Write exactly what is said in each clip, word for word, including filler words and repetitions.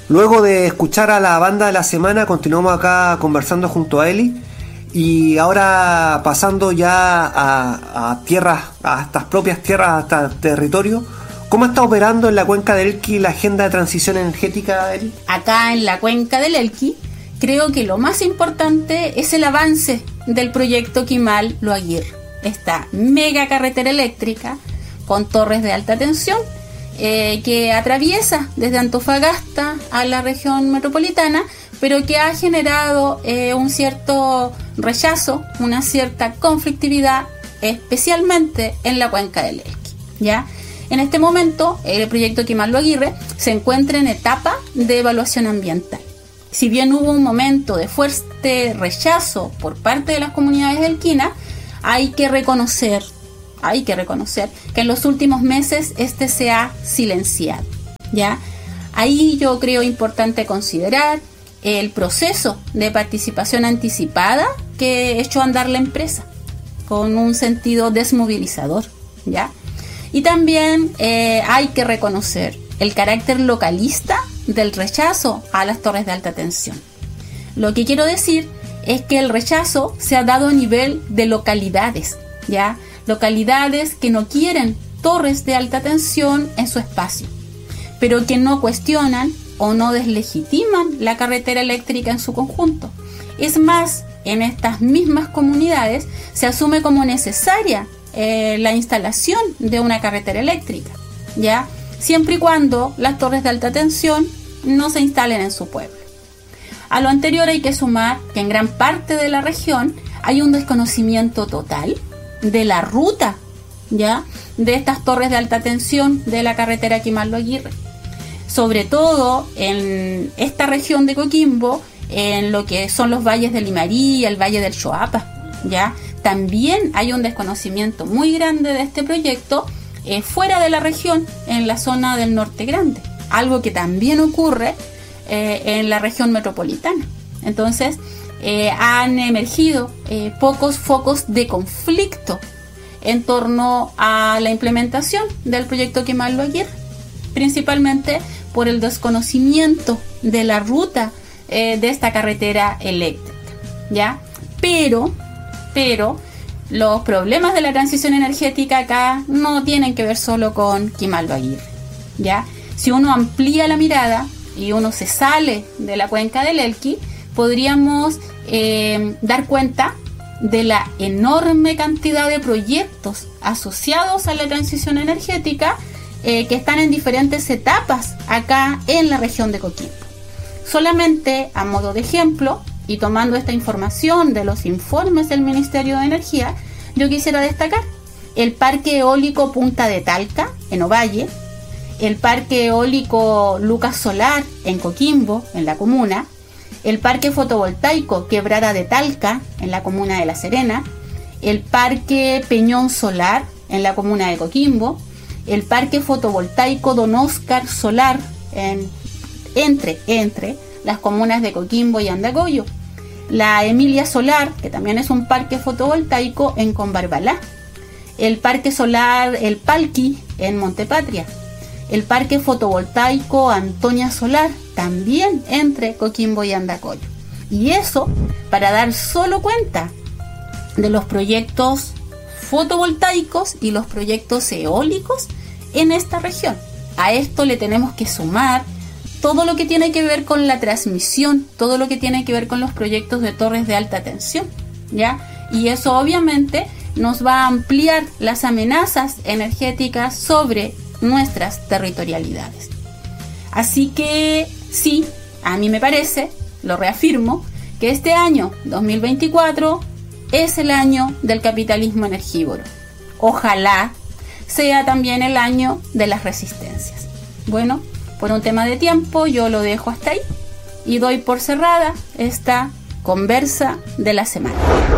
Luego de escuchar a la banda de la semana, continuamos acá conversando junto a Eli. Y ahora pasando ya a, a tierras, a estas propias tierras, hasta territorio. ¿Cómo está operando en la cuenca del Elqui la agenda de transición energética, Eli? Acá en la cuenca del Elqui, creo que lo más importante es el avance del proyecto Quimal-Lo Aguirre. Esta mega carretera eléctrica con torres de alta tensión eh, que atraviesa desde Antofagasta a la región metropolitana, pero que ha generado eh, un cierto rechazo, una cierta conflictividad, especialmente en la cuenca del Elqui, ¿ya? En este momento, el proyecto Quimal-Lo Aguirre se encuentra en etapa de evaluación ambiental. Si bien hubo un momento de fuerte rechazo por parte de las comunidades elquinas, hay que reconocer, hay que reconocer que en los últimos meses este se ha silenciado, ¿ya? Ahí yo creo importante considerar el proceso de participación anticipada que echó a andar la empresa, con un sentido desmovilizador, ¿ya? Y también eh, hay que reconocer el carácter localista del rechazo a las torres de alta tensión. Lo que quiero decir es que el rechazo se ha dado a nivel de localidades, ¿ya? Localidades que no quieren torres de alta tensión en su espacio, pero que no cuestionan o no deslegitiman la carretera eléctrica en su conjunto. Es más, en estas mismas comunidades se asume como necesaria eh, la instalación de una carretera eléctrica, ¿ya? Siempre y cuando las torres de alta tensión no se instalen en su pueblo. A lo anterior hay que sumar que en gran parte de la región hay un desconocimiento total de la ruta, ¿ya?, de estas torres de alta tensión de la carretera Quimal-Lo Aguirre. Sobre todo en esta región de Coquimbo, en lo que son los valles del Limarí y el valle del Choapa, ¿ya? También hay un desconocimiento muy grande de este proyecto eh, fuera de la región, en la zona del Norte Grande, algo que también ocurre eh, en la región metropolitana. Entonces, eh, han emergido eh, pocos focos de conflicto en torno a la implementación del proyecto Quimal-Lo Aguirre, principalmente por el desconocimiento de la ruta eh, de esta carretera eléctrica, ¿ya? Pero, pero los problemas de la transición energética acá no tienen que ver solo con Quimal-Lo Aguirre, ¿ya? Si uno amplía la mirada y uno se sale de la cuenca del Elqui, podríamos eh, dar cuenta de la enorme cantidad de proyectos asociados a la transición energética eh, que están en diferentes etapas acá en la región de Coquimbo. Solamente a modo de ejemplo, y tomando esta información de los informes del Ministerio de Energía, yo quisiera destacar el Parque Eólico Punta de Talca, en Ovalle, el Parque Eólico Lucas Solar, en Coquimbo, en la comuna, el Parque Fotovoltaico Quebrada de Talca, en la comuna de La Serena, el Parque Peñón Solar, en la comuna de Coquimbo, el Parque Fotovoltaico Don Óscar Solar, en, entre, entre las comunas de Coquimbo y Andacollo, la Emilia Solar, que también es un parque fotovoltaico en Combarbalá, el Parque Solar El Palqui, en Montepatria, el Parque Fotovoltaico Antonia Solar, también entre Coquimbo y Andacollo. Y eso para dar solo cuenta de los proyectos fotovoltaicos y los proyectos eólicos en esta región. A esto le tenemos que sumar todo lo que tiene que ver con la transmisión, todo lo que tiene que ver con los proyectos de torres de alta tensión, ¿ya? Y eso obviamente nos va a ampliar las amenazas energéticas sobre nuestras territorialidades. Así que sí, a mí me parece, lo reafirmo, que este año dos mil veinticuatro es el año del capitalismo energívoro. Ojalá sea también el año de las resistencias. Bueno, por un tema de tiempo yo lo dejo hasta ahí y doy por cerrada esta conversa de la semana.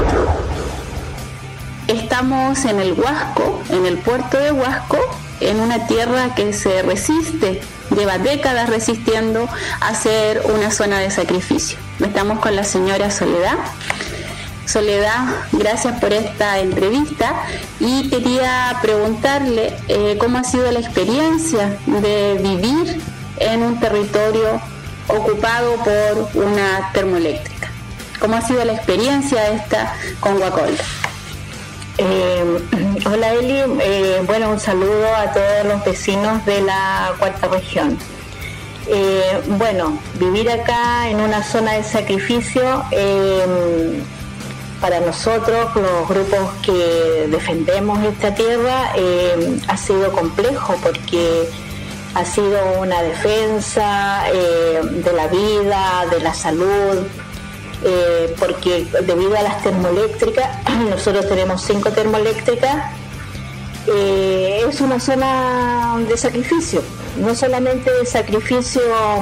Estamos en el Huasco, en el puerto de Huasco, en una tierra que se resiste, lleva décadas resistiendo a ser una zona de sacrificio. Estamos con la señora Soledad. Soledad, gracias por esta entrevista y quería preguntarle eh, cómo ha sido la experiencia de vivir en un territorio ocupado por una termoeléctrica. ¿Cómo ha sido la experiencia esta con Guacolda? Eh, hola Eli, eh, bueno, un saludo a todos los vecinos de la cuarta región. Eh, bueno, vivir acá en una zona de sacrificio, eh, para nosotros, los grupos que defendemos esta tierra, eh, ha sido complejo porque ha sido una defensa eh, de la vida, de la salud, eh, porque debido a las termoeléctricas, nosotros tenemos cinco termoeléctricas, eh, es una zona de sacrificio, no solamente de sacrificio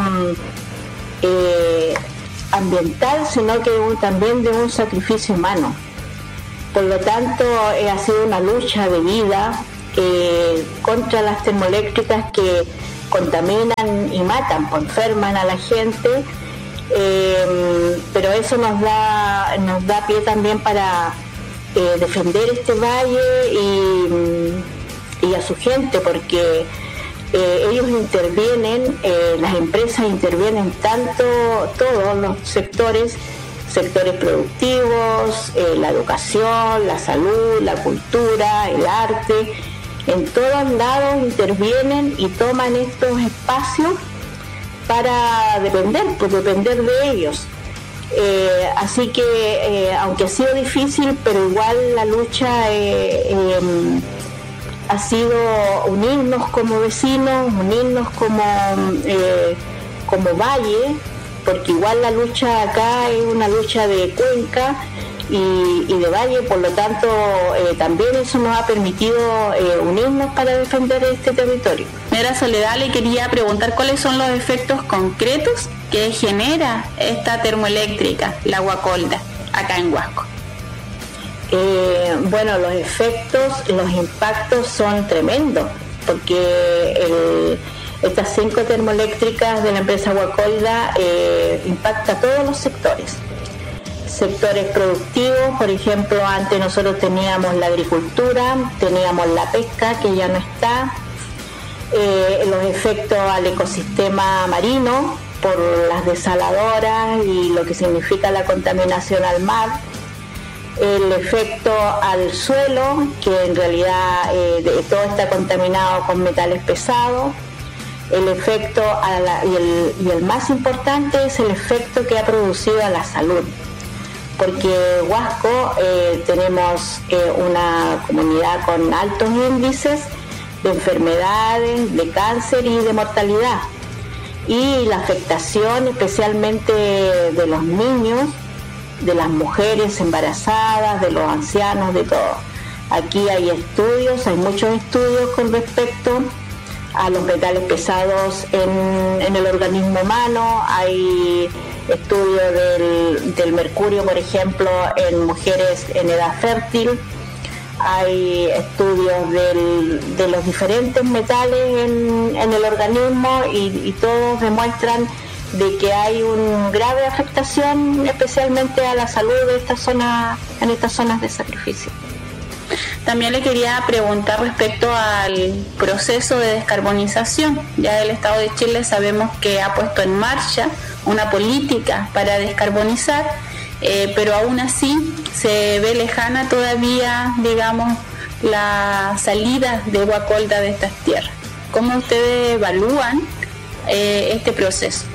eh, ambiental, sino que un, también de un sacrificio humano. Por lo tanto, eh, ha sido una lucha de vida eh, contra las termoeléctricas que contaminan y matan, pues, enferman a la gente, eh, pero eso nos da, nos da pie también para eh, defender este valle y, y a su gente, porque Eh, ellos intervienen, eh, las empresas intervienen tanto, todos los sectores, sectores productivos, eh, la educación, la salud, la cultura, el arte, en todos lados intervienen y toman estos espacios para depender, pues depender de ellos. Eh, así que, eh, aunque ha sido difícil, pero igual la lucha eh, eh, ha sido unirnos como vecinos, unirnos como, eh, como valle, porque igual la lucha acá es una lucha de cuenca y, y de valle, por lo tanto eh, también eso nos ha permitido eh, unirnos para defender este territorio. Señora Soledad, le quería preguntar cuáles son los efectos concretos que genera esta termoeléctrica, la Guacolda, acá en Huasco. Eh, bueno, los efectos, los impactos son tremendos, porque el, estas cinco termoeléctricas de la empresa Guacolda eh, impacta a todos los sectores. Sectores productivos, por ejemplo, antes nosotros teníamos la agricultura, teníamos la pesca, que ya no está, eh, los efectos al ecosistema marino por las desaladoras y lo que significa la contaminación al mar, el efecto al suelo, que en realidad eh, de, todo está contaminado con metales pesados, el efecto a la, y, el, y el más importante es el efecto que ha producido a la salud, porque Huasco eh, tenemos eh, una comunidad con altos índices de enfermedades, de cáncer y de mortalidad, y la afectación especialmente de los niños, de las mujeres embarazadas, de los ancianos, de todo. Aquí hay estudios, hay muchos estudios con respecto a los metales pesados en, en el organismo humano. Hay estudios del, del mercurio, por ejemplo, en mujeres en edad fértil. Hay estudios del, de los diferentes metales en, en el organismo y, y todos demuestran de que hay una grave afectación especialmente a la salud de esta zona, en estas zonas de sacrificio. También le quería preguntar respecto al proceso de descarbonización. Ya el Estado de Chile sabemos que ha puesto en marcha una política para descarbonizar, eh, pero aún así se ve lejana todavía, digamos, la salida de Guacolda de estas tierras. ¿Cómo ustedes evalúan eh, este proceso?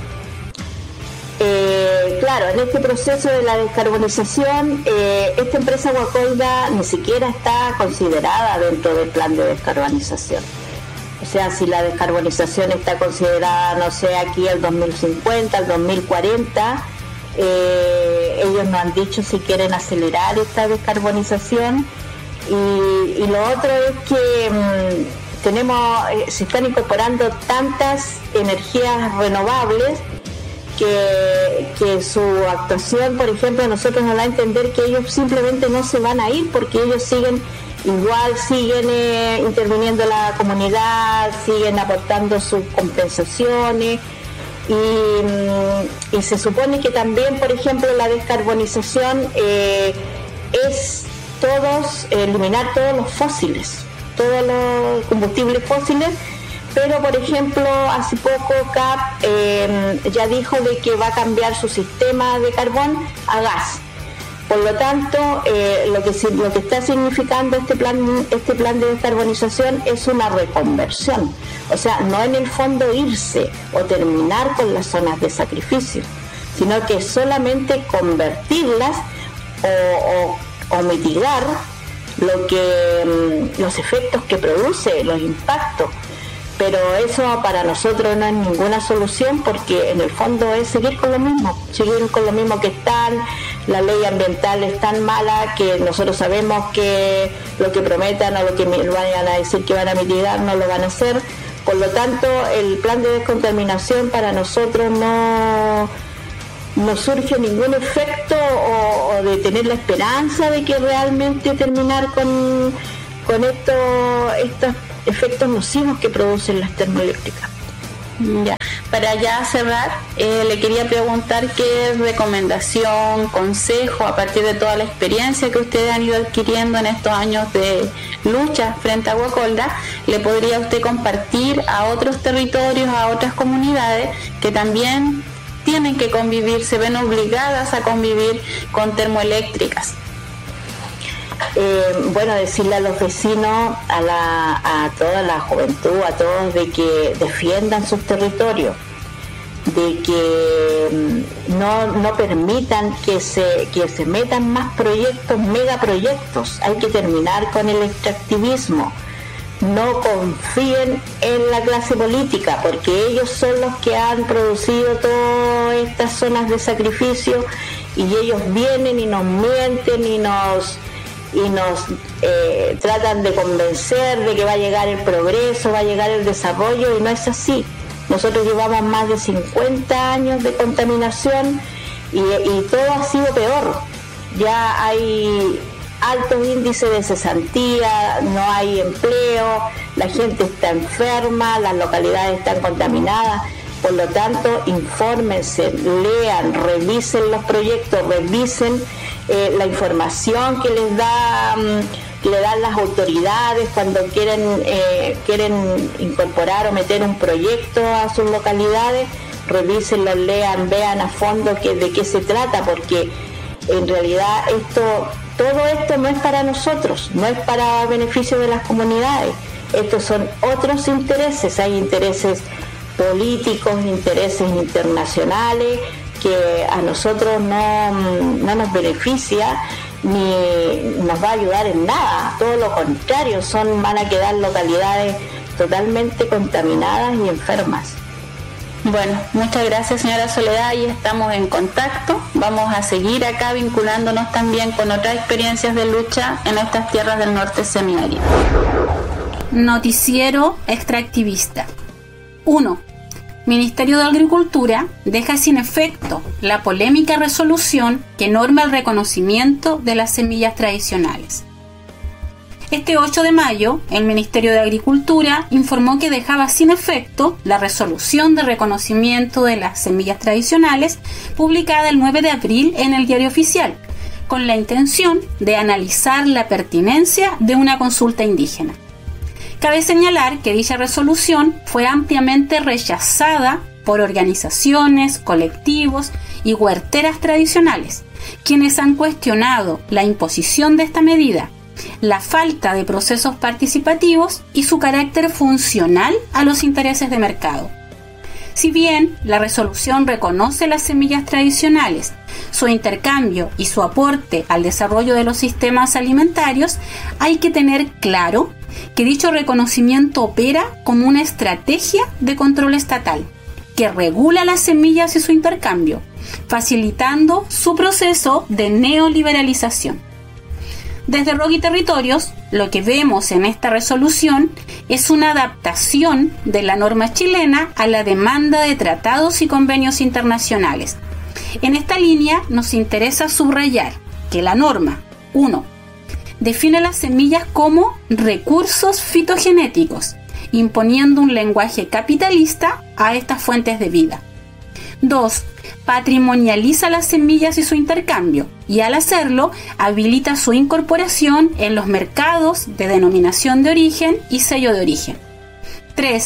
Eh, claro, en este proceso de la descarbonización, eh, esta empresa Guacolda ni siquiera está considerada dentro del plan de descarbonización. O sea, si la descarbonización está considerada, no sé, aquí al dos mil cincuenta, al dos mil cuarenta, eh, ellos nos han dicho si quieren acelerar esta descarbonización. Y, y lo otro es que mmm, tenemos, eh, se están incorporando tantas energías renovables Que, que su actuación, por ejemplo, a nosotros nos da a entender que ellos simplemente no se van a ir, porque ellos siguen igual, siguen eh, interviniendo en la comunidad, siguen aportando sus compensaciones y, y se supone que también, por ejemplo, la descarbonización eh, es todos eliminar todos los fósiles, todos los combustibles fósiles, pero por ejemplo hace poco C A P eh, ya dijo de que va a cambiar su sistema de carbón a gas. Por lo tanto, eh, lo que lo que está significando este plan este plan de descarbonización es una reconversión, o sea, no en el fondo irse o terminar con las zonas de sacrificio, sino que solamente convertirlas o, o, o mitigar lo que los efectos que produce, los impactos. Pero eso para nosotros no es ninguna solución, porque en el fondo es seguir con lo mismo, seguir con lo mismo que están. La ley ambiental es tan mala que nosotros sabemos que lo que prometan o lo que vayan a decir que van a mitigar no lo van a hacer. Por lo tanto, el plan de descontaminación para nosotros no, no surge ningún efecto o, o de tener la esperanza de que realmente terminar con, con esto, estos efectos nocivos que producen las termoeléctricas. Ya, para ya cerrar, eh, le quería preguntar qué recomendación, consejo, a partir de toda la experiencia que ustedes han ido adquiriendo en estos años de lucha frente a Guacolda, le podría usted compartir a otros territorios, a otras comunidades que también tienen que convivir, se ven obligadas a convivir con termoeléctricas. Eh, bueno, decirle a los vecinos, a, la, a toda la juventud, a todos, de que defiendan sus territorios, de que no, no permitan que se, que se metan más proyectos, megaproyectos. Hay que terminar con el extractivismo. No confíen en la clase política, porque ellos son los que han producido todas estas zonas de sacrificio, y ellos vienen y nos mienten y nos y nos eh, tratan de convencer de que va a llegar el progreso, va a llegar el desarrollo, y no es así. Nosotros llevamos más de cincuenta años de contaminación y, y todo ha sido peor. Ya hay altos índices de cesantía, no hay empleo, la gente está enferma, las localidades están contaminadas. Por lo tanto, infórmense, lean, revisen los proyectos, revisen eh, la información que les da, que le dan las autoridades cuando quieren eh, quieren incorporar o meter un proyecto a sus localidades. Revísenlo, lean, vean a fondo que, de qué se trata, porque en realidad esto, todo esto no es para nosotros, no es para beneficio de las comunidades. Estos son otros intereses, hay intereses políticos, intereses internacionales que a nosotros no, no nos beneficia ni nos va a ayudar en nada, todo lo contrario, son, van a quedar localidades totalmente contaminadas y enfermas. Bueno, muchas gracias, señora Soledad, y estamos en contacto. Vamos a seguir acá vinculándonos también con otras experiencias de lucha en estas tierras del norte semiárido. Noticiero extractivista. uno. Ministerio de Agricultura deja sin efecto la polémica resolución que norma el reconocimiento de las semillas tradicionales. Este ocho de mayo, el Ministerio de Agricultura informó que dejaba sin efecto la resolución de reconocimiento de las semillas tradicionales publicada el nueve de abril en el Diario Oficial, con la intención de analizar la pertinencia de una consulta indígena. Cabe señalar que dicha resolución fue ampliamente rechazada por organizaciones, colectivos y huerteras tradicionales, quienes han cuestionado la imposición de esta medida, la falta de procesos participativos y su carácter funcional a los intereses de mercado. Si bien la resolución reconoce las semillas tradicionales, su intercambio y su aporte al desarrollo de los sistemas alimentarios, hay que tener claro que dicho reconocimiento opera como una estrategia de control estatal que regula las semillas y su intercambio, facilitando su proceso de neoliberalización. Desde R O C y Territorios, lo que vemos en esta resolución es una adaptación de la norma chilena a la demanda de tratados y convenios internacionales. En esta línea nos interesa subrayar que la norma, uno, define las semillas como recursos fitogenéticos, imponiendo un lenguaje capitalista a estas fuentes de vida. dos. Patrimonializa las semillas y su intercambio, y al hacerlo habilita su incorporación en los mercados de denominación de origen y sello de origen. tres.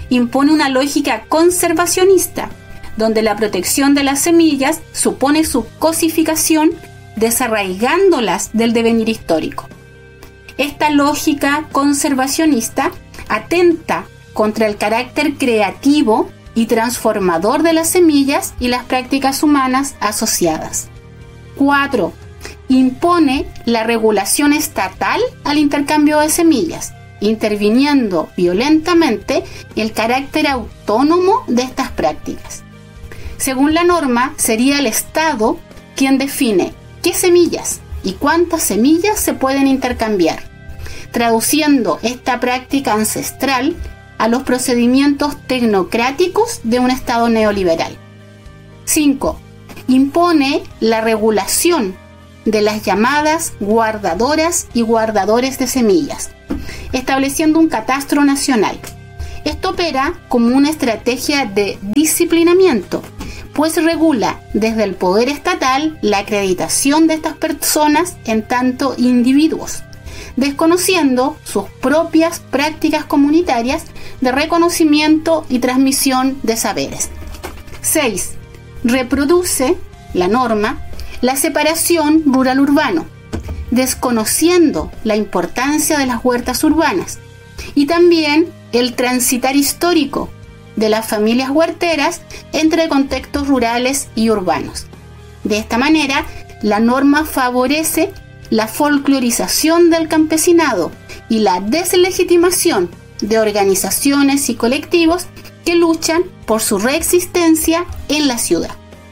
impone una lógica conservacionista, donde la protección de las semillas supone su cosificación, desarraigándolas del devenir histórico. Esta lógica conservacionista atenta contra el carácter creativo y transformador de las semillas y las prácticas humanas asociadas. cuatro. Impone la regulación estatal al intercambio de semillas, interviniendo violentamente el carácter autónomo de estas prácticas. Según la norma, sería el Estado quien define qué semillas y cuántas semillas se pueden intercambiar, traduciendo esta práctica ancestral a los procedimientos tecnocráticos de un Estado neoliberal. cinco. Impone la regulación de las llamadas guardadoras y guardadores de semillas, estableciendo un catastro nacional. Esto opera como una estrategia de disciplinamiento, pues regula desde el poder estatal la acreditación de estas personas en tanto individuos, desconociendo sus propias prácticas comunitarias de reconocimiento y transmisión de saberes. seis. Reproduce la norma la separación rural-urbano, desconociendo la importancia de las huertas urbanas y también el transitar histórico de las familias huerteras entre contextos rurales y urbanos. De esta manera, la norma favorece la folclorización del campesinado y la deslegitimación de organizaciones y colectivos que luchan por su reexistencia en la ciudad.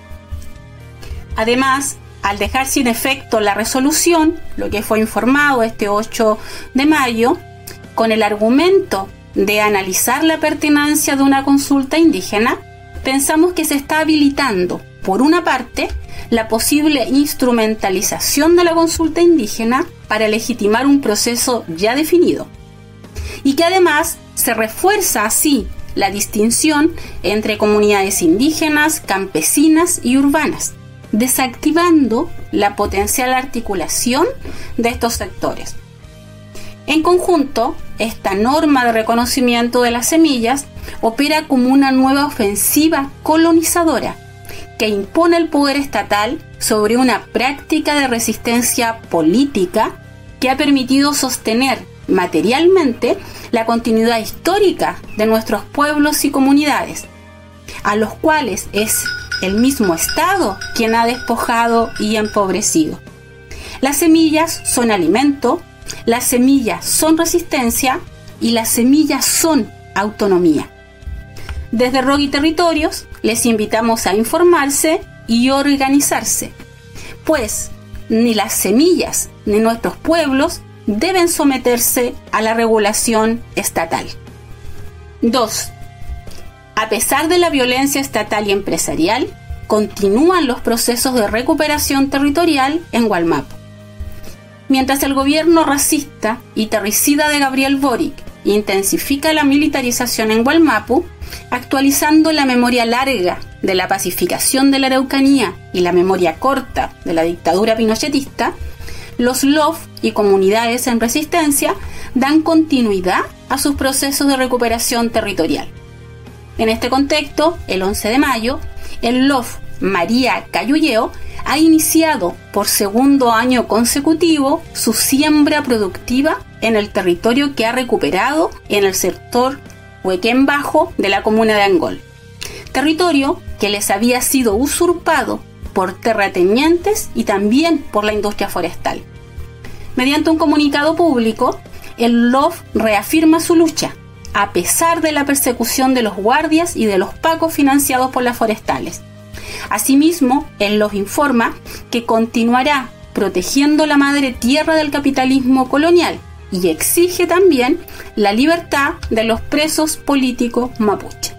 Además, al dejar sin efecto la resolución, lo que fue informado este ocho de mayo, con el argumento de analizar la pertinencia de una consulta indígena, pensamos que se está habilitando, por una parte, la posible instrumentalización de la consulta indígena para legitimar un proceso ya definido, y que además se refuerza así la distinción entre comunidades indígenas, campesinas y urbanas, desactivando la potencial articulación de estos sectores. En conjunto, esta norma de reconocimiento de las semillas opera como una nueva ofensiva colonizadora que impone el poder estatal sobre una práctica de resistencia política que ha permitido sostener materialmente la continuidad histórica de nuestros pueblos y comunidades, a los cuales es el mismo Estado quien ha despojado y empobrecido. Las semillas son alimento, las semillas son resistencia y las semillas son autonomía. Desde R O G y Territorios les invitamos a informarse y organizarse, pues ni las semillas ni nuestros pueblos deben someterse a la regulación estatal. dos. A pesar de la violencia estatal y empresarial, continúan los procesos de recuperación territorial en Wallmapu. Mientras el gobierno racista y terricida de Gabriel Boric intensifica la militarización en Wallmapu, actualizando la memoria larga de la pacificación de la Araucanía y la memoria corta de la dictadura pinochetista, los L O F y comunidades en resistencia dan continuidad a sus procesos de recuperación territorial. En este contexto, el once de mayo, el L O F María Cayulleo ha iniciado por segundo año consecutivo su siembra productiva en el territorio que ha recuperado en el sector Huequén Bajo de la comuna de Angol, territorio que les había sido usurpado por terratenientes y también por la industria forestal. Mediante un comunicado público, el L O F reafirma su lucha, a pesar de la persecución de los guardias y de los pacos financiados por las forestales. Asimismo, el L O F informa que continuará protegiendo la madre tierra del capitalismo colonial y exige también la libertad de los presos políticos mapuche.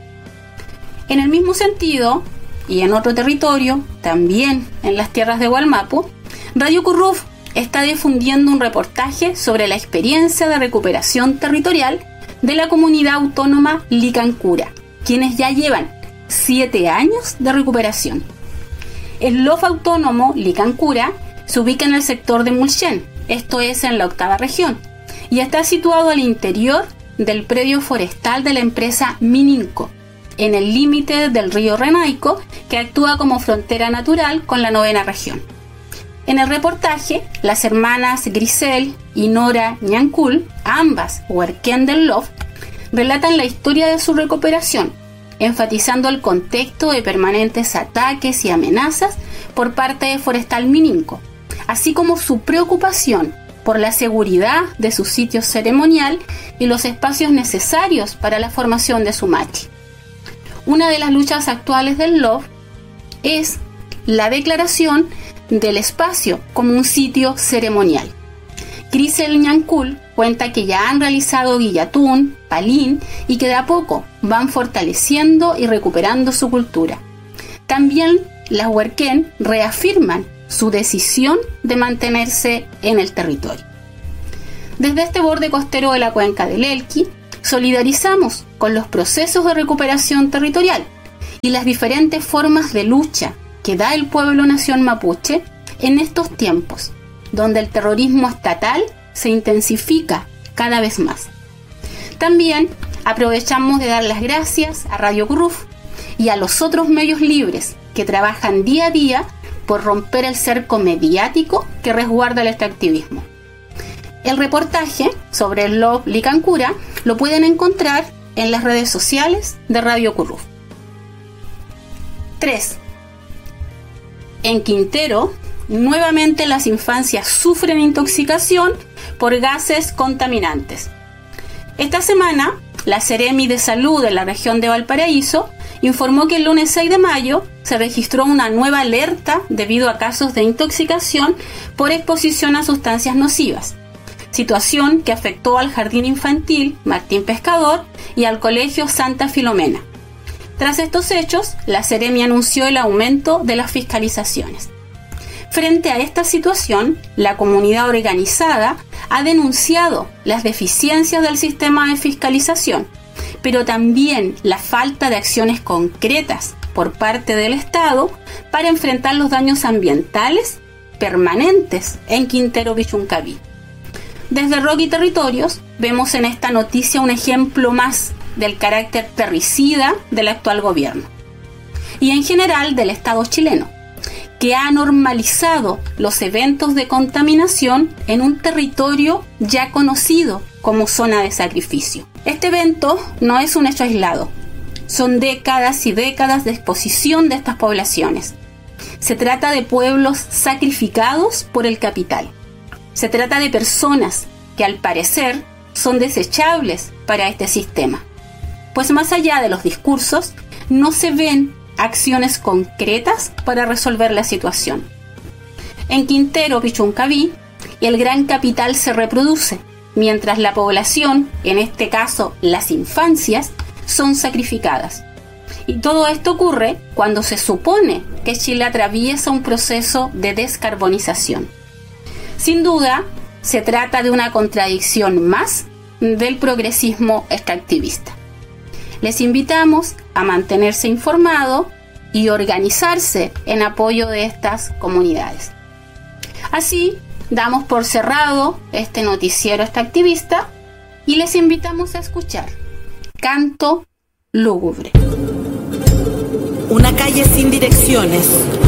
En el mismo sentido, y en otro territorio, también en las tierras de Wallmapu, Radio Curruf está difundiendo un reportaje sobre la experiencia de recuperación territorial de la comunidad autónoma Licancura, quienes ya llevan siete años de recuperación. El L O F autónomo Licancura se ubica en el sector de Mulchen, esto es en la octava región, y está situado al interior del predio forestal de la empresa Mininco, en el límite del río Renaico, que actúa como frontera natural con la novena región. En el reportaje, las hermanas Grisel y Nora Ñancul, ambas huerquén del Lof, relatan la historia de su recuperación, enfatizando el contexto de permanentes ataques y amenazas por parte de Forestal Mininco, así como su preocupación por la seguridad de su sitio ceremonial y los espacios necesarios para la formación de su machi. Una de las luchas actuales del Lof es la declaración del espacio como un sitio ceremonial. Grisel Ñancul cuenta que ya han realizado guillatún, palín y que de a poco van fortaleciendo y recuperando su cultura. También las huerquén reafirman su decisión de mantenerse en el territorio. Desde este borde costero de la cuenca del Elqui, solidarizamos con los procesos de recuperación territorial y las diferentes formas de lucha que da el pueblo nación mapuche en estos tiempos, donde el terrorismo estatal se intensifica cada vez más. También aprovechamos de dar las gracias a Radio Cruf y a los otros medios libres que trabajan día a día por romper el cerco mediático que resguarda el extractivismo. El reportaje sobre el Lof Licancura lo pueden encontrar en las redes sociales de Radio Cruf. tres. En Quintero, nuevamente las infancias sufren intoxicación por gases contaminantes. Esta semana, la Seremi de Salud de la región de Valparaíso informó que el lunes seis de mayo se registró una nueva alerta debido a casos de intoxicación por exposición a sustancias nocivas, situación que afectó al Jardín Infantil Martín Pescador y al Colegio Santa Filomena. Tras estos hechos, la Seremi anunció el aumento de las fiscalizaciones. Frente a esta situación, la comunidad organizada ha denunciado las deficiencias del sistema de fiscalización, pero también la falta de acciones concretas por parte del Estado para enfrentar los daños ambientales permanentes en Quintero Vichuncaví. Desde Rocky Territorios vemos en esta noticia un ejemplo más del carácter terricida del actual gobierno y en general del Estado chileno, que ha normalizado los eventos de contaminación en un territorio ya conocido como zona de sacrificio. Este evento no es un hecho aislado, son décadas y décadas de exposición de estas poblaciones. Se trata de pueblos sacrificados por el capital. Se trata de personas que al parecer son desechables para este sistema, pues más allá de los discursos no se ven acciones concretas para resolver la situación. En Quintero Vichuncaví, el gran capital se reproduce, mientras la población, en este caso las infancias, son sacrificadas. Y todo esto ocurre cuando se supone que Chile atraviesa un proceso de descarbonización. Sin duda, se trata de una contradicción más del progresismo extractivista. Les invitamos a mantenerse informados y organizarse en apoyo de estas comunidades. Así, damos por cerrado este noticiero extractivista y les invitamos a escuchar Canto Lúgubre. Una calle sin direcciones,